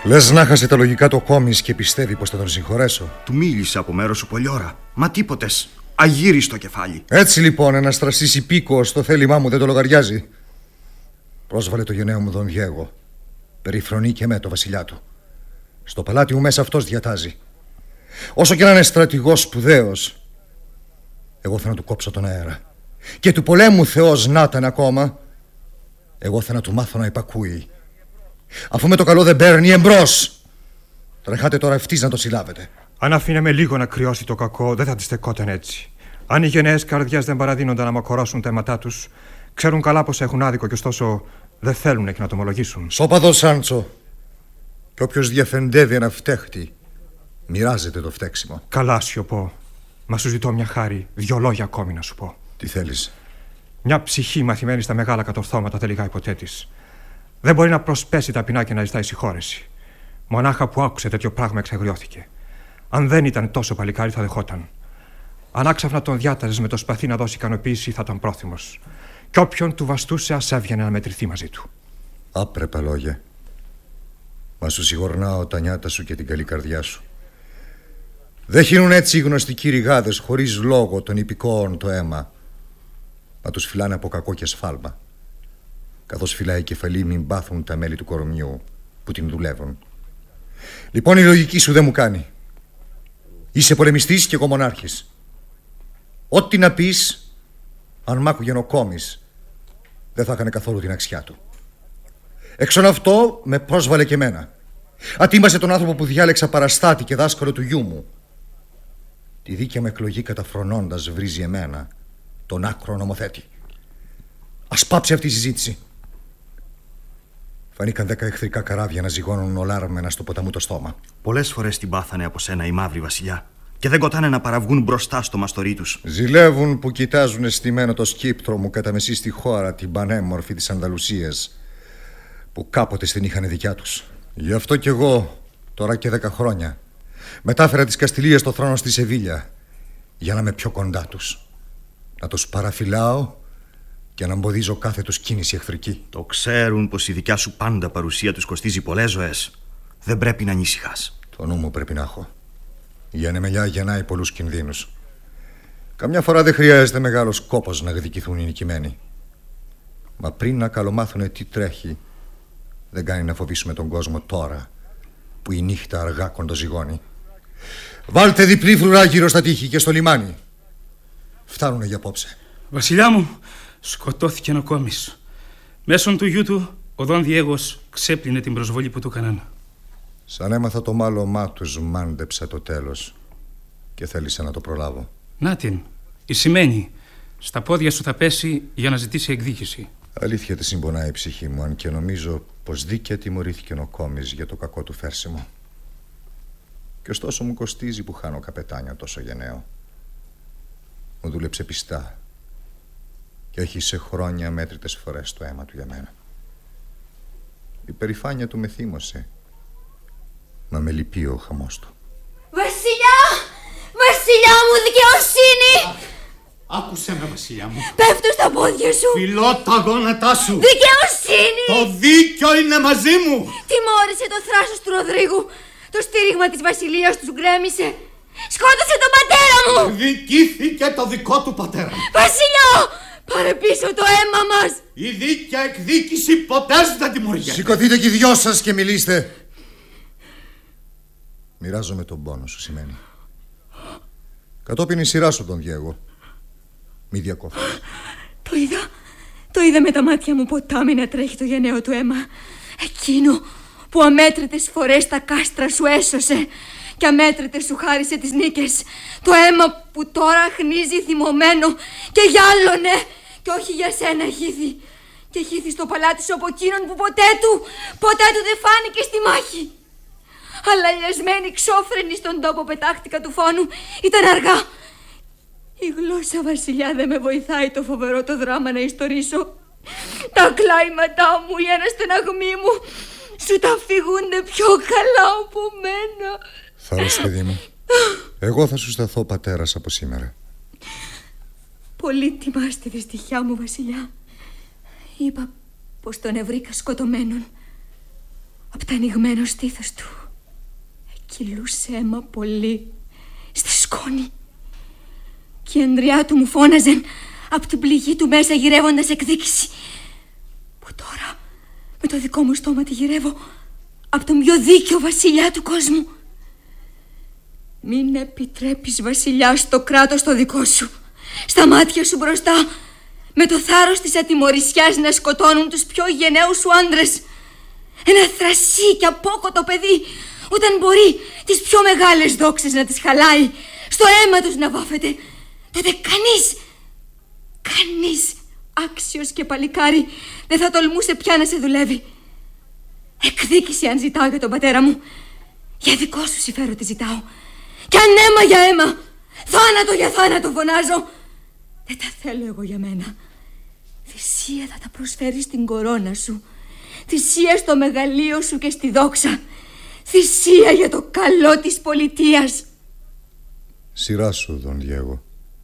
Λες να χάσει τα λογικά το Κόμις και πιστεύει πως θα τον συγχωρέσω. Του μίλησε από μέρος σου πολλή ώρα. Μα τίποτες. Αγύριστο κεφάλι. Έτσι λοιπόν, ένας τρασής υπήκοος στο θέλημά μου δεν το λογαριάζει. Πρόσβαλε το γενναίο μου Δον Διέγο. Περιφρονεί και με το βασιλιά του. Στο παλάτι μου μέσα αυτός διατάζει. Όσο και να είναι στρατηγός σπουδαίος, εγώ θα να του κόψω τον αέρα. Και του πολέμου Θεός να ήταν ακόμα, εγώ θα να του μάθω να υπακούει. Αφού με το καλό δεν παίρνει, εμπρός! Τρεχάτε τώρα ευτής να το συλλάβετε. Αν αφήναμε λίγο να κρυώσει το κακό, δεν θα τη στεκόταν έτσι. Αν οι γενναίες καρδιές δεν παραδίνονταν να μακορώσουν τα αίματά τους, ξέρουν καλά πως έχουν άδικο και ωστόσο δεν θέλουν και να το ομολογήσουν. Σώπαδο Σάντσο. Και όποιος διαφεντεύει ένα φταίχτη, μοιράζεται το φταίξιμο. Καλά, σιωπώ. Μα σου ζητώ μια χάρη, 2 λόγια ακόμη να σου πω. Τι θέλεις? Μια ψυχή μαθημένη στα μεγάλα κατορθώματα δεν λυγάει ποτέ της. Δεν μπορεί να προσπέσει ταπεινά και να ζητάει συγχώρεση. Μονάχα που άκουσε τέτοιο πράγμα εξαγριώθηκε. Αν δεν ήταν τόσο παλικάρι, θα δεχόταν. Αν άξαφνα τον διάταζε με το σπαθί να δώσει ικανοποίηση, θα ήταν πρόθυμος. Κι όποιον του βαστούσε, ας έβγαινε να μετρηθεί μαζί του. Άπρεπα λόγια. Μα σου συγχωρνάω τα νιάτα σου και την καλή καρδιά σου. Δεν χύνουν έτσι οι γνωστικοί ρηγάδες χωρίς λόγο των υπηκόων το αίμα. Μα τους φυλάνε από κακό και σφάλμα. Καθώς φυλάει η κεφαλή, μην πάθουν τα μέλη του κορμιού που την δουλεύουν. Λοιπόν, η λογική σου δεν μου κάνει. Είσαι πολεμιστής και εγώ μονάρχης. Ό,τι να πεις, αν μ' άκουγε ο Κόμις, δεν θα έκανε καθόλου την αξιά του. Εξον αυτό με πρόσβαλε και εμένα. Ατίμασε τον άνθρωπο που διάλεξα παραστάτη και δάσκαλο του γιού μου. Τη δίκαια με εκλογή καταφρονώντας βρίζει εμένα, τον άκρο νομοθέτη. Ας πάψει αυτή η συζήτηση. Φανήκαν 10 εχθρικά καράβια να ζυγώνουν ολάρμενα στο ποταμού το στόμα. Πολλές φορές την πάθανε από σένα οι μαύροι βασιλιά. Και δεν κοτάνε να παραβγούν μπροστά στο μαστορί τους. Ζηλεύουν που κοιτάζουν αισθημένο το σκύπτρο μου κατά μεσή στη χώρα την πανέμορφη της Ανδαλουσίας, που κάποτε στην είχαν δικιά τους. Γι' αυτό κι εγώ, τώρα και 10 χρόνια, μετάφερα τις Καστιλίες στο θρόνο στη Σεβίλια, για να είμαι πιο κοντά τους. Να τους παραφυλάω και να εμποδίζω κάθε τους κίνηση εχθρική. Το ξέρουν πως η δικιά σου πάντα παρουσία τους κοστίζει πολλές ζωές. Δεν πρέπει να ανησυχάς. Το νου μου πρέπει να έχω. Η ανεμελιά γεννάει πολλούς κινδύνους. Καμιά φορά δεν χρειάζεται μεγάλος κόπος να εκδικηθούν οι νικημένοι. Μα πριν να καλομάθουνε τι τρέχει, δεν κάνει να φοβήσουμε τον κόσμο τώρα που η νύχτα αργά κοντοζυγώνει. Βάλτε διπλή φρουρά γύρω στα τείχη και στο λιμάνι. Φτάνουνε για απόψε. Βασιλιά μου, σκοτώθηκε ο Κόμις. Μέσον του γιού του, ο Δον Διέγος ξέπλυνε την προσβολή που του έκαναν. Σαν έμαθα το μάλωμά τους, μάντεψα το τέλος και θέλησα να το προλάβω. Να την, η σημαίνει. Στα πόδια σου θα πέσει για να ζητήσει εκδίκηση. Αλήθεια τη συμπονάει η ψυχή μου, αν και νομίζω πως δίκαια τιμωρήθηκε ο Κόμις για το κακό του φέρσιμο. Και ωστόσο μου κοστίζει που χάνω καπετάνιο τόσο γενναίο. Μου δούλεψε πιστά και έχει σε χρόνια μέτρητες φορές το αίμα του για μένα. Η περηφάνεια του με θύμωσε, μα με λυπεί ο χαμός του. Βασιλιά! Βασιλιά μου, δικαιοσύνη! Άκουσέ με, βασιλιά μου. Πέφτω στα πόδια σου. Φιλώ τα γόνατά σου. Δικαιοσύνη! Το δίκιο είναι μαζί μου. Τιμώρησε το θράσος του Ροδρίγου. Το στήριγμα της βασιλείας του γκρέμισε. Σκότωσε τον πατέρα μου. Δικήθηκε το δικό του πατέρα. Βασιλιά! Πάρε πίσω το αίμα μας. Η δίκαια εκδίκηση ποτέ δεν τιμωρείται. Σηκωθείτε και οι δυο σας και μιλήστε. Μοιράζομαι τον πόνο σου, σημαίνει. Κατόπιν η σειρά σου, Δον Διέγο. Μη διακόφτεις. Το είδα με τα μάτια μου ποτάμι να τρέχει το γενναίο του αίμα. Εκείνο που αμέτρητες φορές τα κάστρα σου έσωσε και αμέτρητες σου χάρισε τις νίκες. Το αίμα που τώρα χνίζει θυμωμένο και γυάλωνε και όχι για σένα χύθη. Και χύθη στο παλάτι σου από εκείνον που ποτέ του δεν φάνηκε στη μάχη. Αλλά λιασμένη ξόφρενη στον τόπο πετάχτηκα του φόνου. Ήταν αργά. Η γλώσσα, βασιλιά, δεν με βοηθάει το φοβερό το δράμα να ιστορίσω. Τα κλάιματά μου, η αναστεναγμή μου σου τα φύγουνε πιο καλά από μένα. Θάρρος, παιδί μου. Εγώ θα σου σταθώ πατέρας από σήμερα. Πολύ τιμάστε τη δυστυχιά μου, βασιλιά. Είπα πως τον ευρήκα σκοτωμένον. από το ανοιγμένο στήθος του κυλούσε αίμα πολύ στη σκόνη. Και η ανδριά του μου φώναζε από την πληγή του μέσα γυρεύοντας εκδίκηση, που τώρα με το δικό μου στόμα τη γυρεύω από τον πιο δίκαιο βασιλιά του κόσμου. Μην επιτρέπεις, βασιλιά, στο κράτος το δικό σου, στα μάτια σου μπροστά, με το θάρρος της ατιμωρησιάς να σκοτώνουν τους πιο γενναίους σου άντρες. Ένα θρασί και απόκοτο παιδί, όταν μπορεί τις πιο μεγάλες δόξες να τις χαλάει, στο αίμα τους να βάφεται, τότε κανείς άξιος και παλικάρι δεν θα τολμούσε πια να σε δουλεύει. Εκδίκηση αν ζητάω για τον πατέρα μου, για δικό σου συμφέρον τη ζητάω. Κι αν αίμα για αίμα, θάνατο για θάνατο φωνάζω. Δεν τα θέλω εγώ για μένα. Θυσία θα τα προσφέρεις στην κορώνα σου, θυσία στο μεγαλείο σου και στη δόξα, θυσία για το καλό της πολιτείας. Σειρά σου, Δον Διέγο.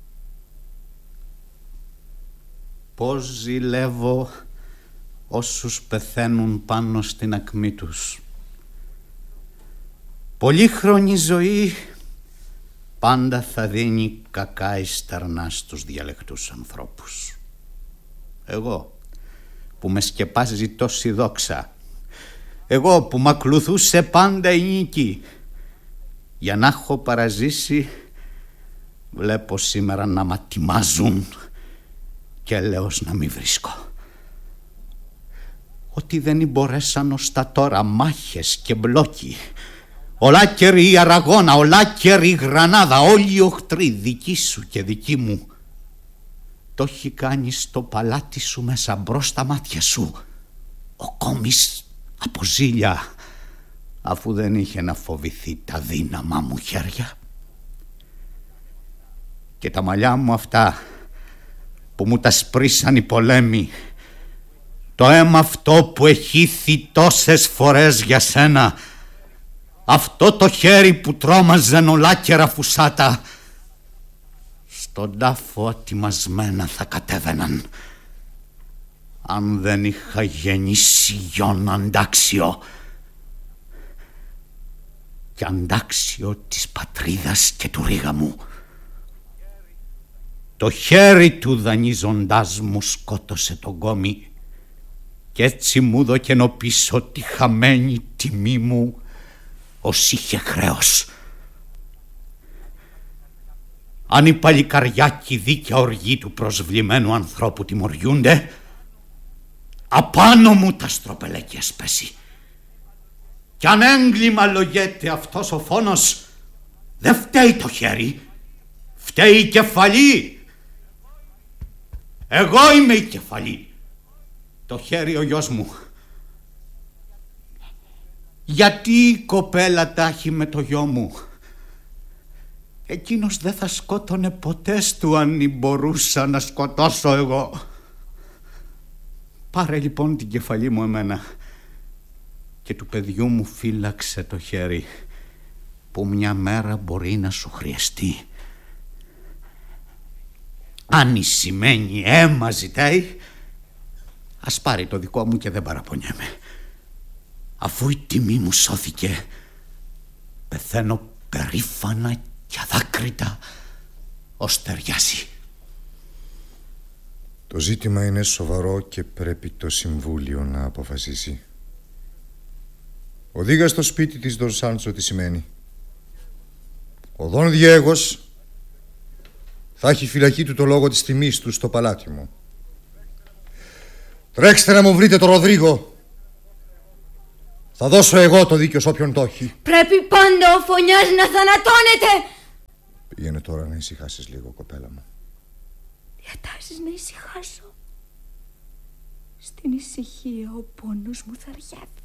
Πώς ζηλεύω όσους πεθαίνουν πάνω στην ακμή τους. Πολύχρονη ζωή πάντα θα δίνει κακά ιστερνά στους διαλεκτούς ανθρώπους. Εγώ που με σκεπάζει τόση δόξα, εγώ που μ' ακολουθούσε πάντα η νίκη, για να έχω παραζήσει, βλέπω σήμερα να μ' ατιμάζουν και έλεος να μη βρίσκω. Ότι δεν μπορέσαν ως τα τώρα μάχες και μπλόκοι, ολάκερη η Αραγώνα, ολάκερη η Γρανάδα, όλοι οι οχτροί δικοί σου και δικοί μου, το έχει κάνει στο παλάτι σου μέσα μπρος στα μάτια σου ο κόμις από ζήλια, αφού δεν είχε να φοβηθεί τα δύναμά μου χέρια. Και τα μαλλιά μου αυτά που μου τα σπρίσαν οι πολέμοι, το αίμα αυτό που εχύθη τόσες φορές για σένα, αυτό το χέρι που τρόμαζαν ολάκερα φουσάτα, στον τάφο ατιμασμένα θα κατέβαιναν, αν δεν είχα γεννήσει γιον αντάξιο, και αντάξιο της πατρίδας και του ρίγα μου. Το χέρι του δανείζοντάς μου σκότωσε τον κόμι, κι έτσι μου δώκαινο πίσω τη χαμένη τιμή μου ως είχε χρέος. Αν η παλικαριά κι η δίκαια οργή του προσβλημένου ανθρώπου τιμωριούνται, απάνω μου τα στροπελέκια σπέσει. Κι αν έγκλημα λογέται αυτός ο φόνος, δεν φταίει το χέρι, φταίει η κεφαλή. Εγώ είμαι η κεφαλή, το χέρι ο γιος μου. Γιατί η κοπέλα τάχει με το γιο μου? Εκείνος δεν θα σκότωνε ποτέ του αν μπορούσα να σκοτώσω εγώ. Πάρε λοιπόν την κεφαλή μου εμένα και του παιδιού μου φύλαξε το χέρι, που μια μέρα μπορεί να σου χρειαστεί. Αν η σημαίνει αίμα ζητάει, ας πάρει το δικό μου και δεν παραπονιέμαι. Αφού η τιμή μου σώθηκε, πεθαίνω περήφανα και αδάκρυτα ως ταιριάζει. Το ζήτημα είναι σοβαρό και πρέπει το Συμβούλιο να αποφασίσει. Οδήγα στο σπίτι της Δον Σάντσο τι σημαίνει. Ο Δον Διέγος θα έχει φυλακή του το λόγο της τιμής του στο παλάτι μου. Τρέξτε να μου βρείτε τον Ροδρίγο. Θα δώσω εγώ το δίκιο σ' όποιον το έχει. Πρέπει πάντα ο φωνιάς να θανατώνεται. Πήγαινε τώρα να ησυχάσεις λίγο, κοπέλα μου. Διατάσεις να ησυχάσω. Στην ησυχία ο πόνος μου θα αργιάβει.